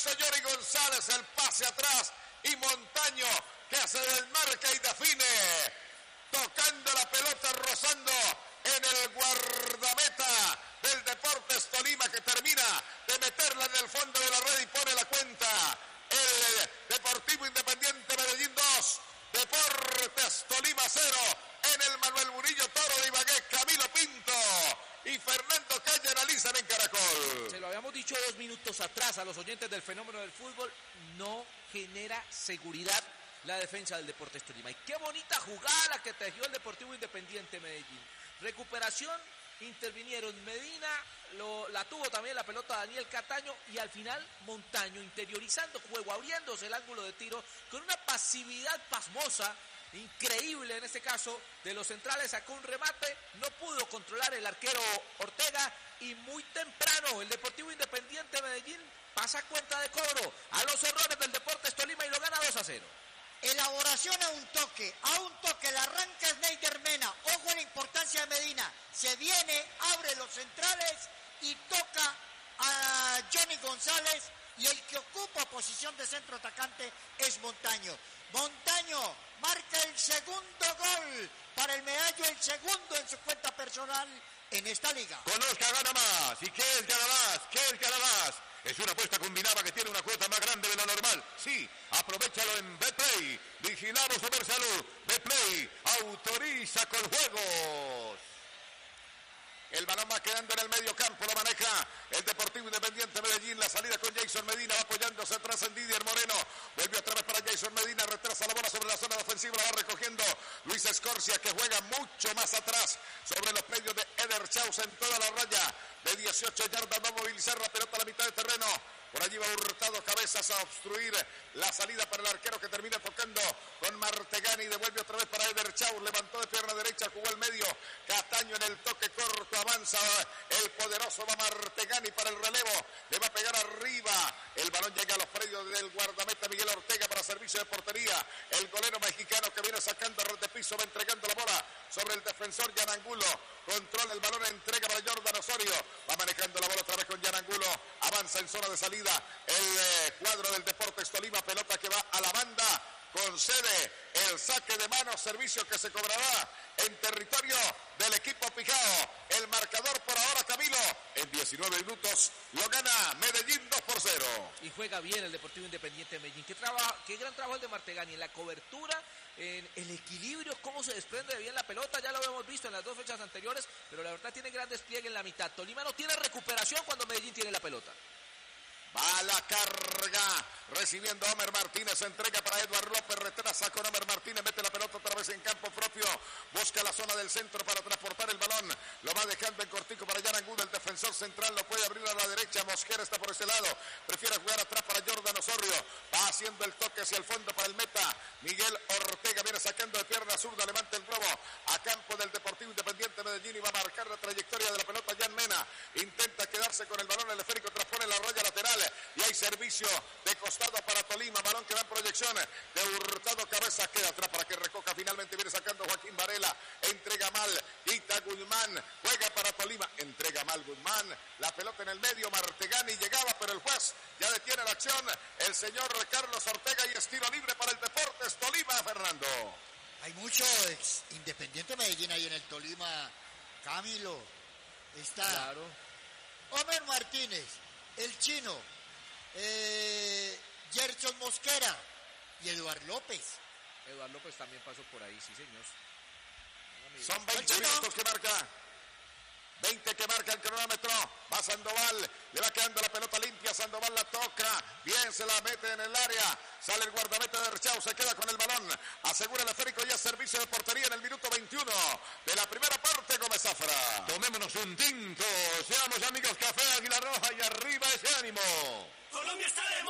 hizo Johnny González, el pase atrás y Montaño que hace del marca y define, tocando la pelota, rozando en el guardameta del Deportes Tolima, que termina de meterla en el fondo de la red y pone la cuenta. El Deportivo Independiente Medellín 2, Deportes Tolima 0, en el Manuel Murillo Toro de Ibagué. Camilo Pinto y Fernando Calle analizan en Caracol. Se lo habíamos dicho 2 minutos atrás a los oyentes del Fenómeno del Fútbol, no genera seguridad la defensa del Deportes Tolima. Y qué bonita jugada la que tejió el Deportivo Independiente Medellín. Recuperación, intervinieron Medina, la tuvo también la pelota Daniel Cataño y al final Montaño interiorizando juego, abriéndose el ángulo de tiro con una pasividad pasmosa, increíble en este caso de los centrales. Sacó un remate, no pudo controlar el arquero Ortega y muy temprano el Deportivo Independiente Medellín pasa cuenta de cobro a los errores del Deportes Tolima y lo gana 2-0. Elaboración a un toque, el arranque es Neider Mena, ojo a la importancia de Medina, se viene, abre los centrales y toca a Johnny González y el que ocupa posición de centro atacante es Montaño. Montaño marca el segundo gol para el Medallo, el segundo en su cuenta personal en esta liga. Conozca, gana más. ¿Y qué es gana más? ¿Qué es gana más? Es una apuesta combinada que tiene una cuota más grande de lo normal. Sí, aprovechalo en Betplay. Vigilamos Super Salud. Betplay autoriza con juegos. El balón va quedando en el medio campo, lo maneja el Deportivo Independiente Medellín. La salida con Jason Medina, va apoyándose atrás en Didier Moreno. Vuelve otra vez para Jason Medina, retrasa la bola sobre la zona ofensiva, la va recogiendo Luis Escorcia, que juega mucho más atrás sobre los medios de Eder Chaus en toda la raya de 18 yardas. Va a movilizar la pelota a la mitad de terreno. Por allí va Hurtado Cabezas a obstruir la salida para el arquero, que termina tocando con Martegani. Devuelve otra vez para Eder Chaus. Levantó de pierna derecha, jugó al medio. Cataño en el toque corto. Avanza el poderoso, va Martegani para el relevo. Le va a pegar arriba. El balón llega a los predios del guardameta Miguel Ortega para servicio de portería. El golero mexicano que viene sacando red de piso, va entregando la bola sobre el defensor Jan Angulo. Controla el balón, entrega para Jordan Osorio. Va manejando la bola otra vez con Jan Angulo. Avanza en zona de salida el cuadro del Deportes Tolima. Pelota que va a la banda. Concede el saque de mano, servicio que se cobrará en territorio del equipo Pijao. El marcador por ahora, Camilo, en 19 minutos lo gana Medellín 2-0. Y juega bien el Deportivo Independiente de Medellín. Qué gran trabajo el de Martegani en la cobertura, en el equilibrio, cómo se desprende bien la pelota. Ya lo hemos visto en las 2 fechas anteriores, pero la verdad tiene gran despliegue en la mitad. Tolima no tiene recuperación cuando Medellín tiene la pelota. Va la carga, recibiendo a Homer Martínez, entrega para Eduardo López, retrasa con Homer Martínez, mete la pelota otra vez en campo propio, busca la zona del centro para transportar el balón, lo va dejando en cortico para Jan Angulo, el defensor central, lo puede abrir a la derecha, Mosquera está por ese lado, prefiere jugar atrás para Jordan Osorio, va haciendo el toque hacia el fondo para el meta, Miguel Ortega viene sacando de pierna zurda, levanta el globo a campo del Deportivo Independiente Medellín y va a marcar la trayectoria de la pelota. Jan Mena intenta quedarse con el balón, el esférico transpone la raya lateral y hay servicio de costado para Tolima, balón que va en proyección de Hurtado Cabeza, queda atrás para que recoja, finalmente viene sacando Joaquín Varela, entrega mal, quita Guzmán, juega para Tolima, entrega mal Guzmán, la pelota en el medio, Martegani llegaba, pero el juez ya detiene la acción, el señor Carlos Ortega, y es tiro libre para el Deportes Tolima, Fernando. Hay mucho Independiente Medellín ahí en el Tolima, Camilo, está Claro. Homer Martínez, el chino, Gerson Mosquera y Eduardo López. Eduardo López también pasó por ahí, sí señor. Son 20 minutos que marca. 20 que marca el cronómetro, va Sandoval, le va quedando la pelota limpia, Sandoval la toca, bien se la mete en el área, sale el guardameta de Erchau, se queda con el balón, asegura el esférico, ya servicio de portería en el minuto 21 de la primera parte, Gómez Zafra. Tomémonos un tinto, seamos amigos, Café Águila Roja y arriba ese ánimo. Colombia está de moda.